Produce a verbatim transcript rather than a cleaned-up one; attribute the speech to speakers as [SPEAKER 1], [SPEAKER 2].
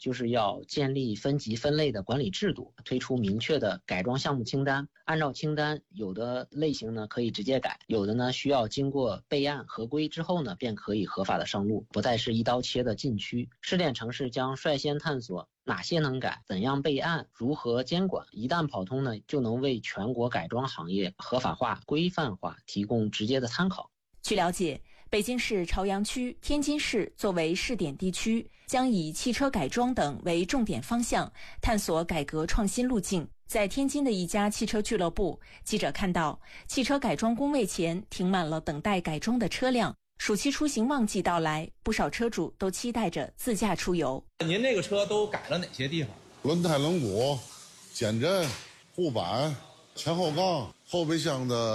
[SPEAKER 1] 就是要建立分级分类的管理制度，推出明确的改装项目清单。按照清单，有的类型呢可以直接改，有的呢需要经过备案合规之后呢，便可以合法的上路，不再是一刀切的禁区。试点城市将率先探索哪些能改，怎样备案，如何监管。一旦跑通呢，就能为全国改装行业合法化、规范化提供直接的参考。
[SPEAKER 2] 据了解，北京市朝阳区、天津市作为试点地区，将以汽车改装等为重点方向，探索改革创新路径。在天津的一家汽车俱乐部，记者看到汽车改装工位前停满了等待改装的车辆。暑期出行旺季到来，不少车主都期待着自驾出游。
[SPEAKER 3] 您这个车都改了哪些地方？
[SPEAKER 4] 轮胎轮毂、减震、护板、前后杠、后备箱的